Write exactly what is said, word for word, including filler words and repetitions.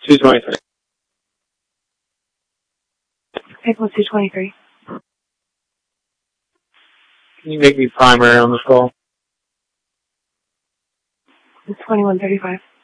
two twenty-three. April two twenty-three. Can you make me primary on this call? twenty-one thirty-five.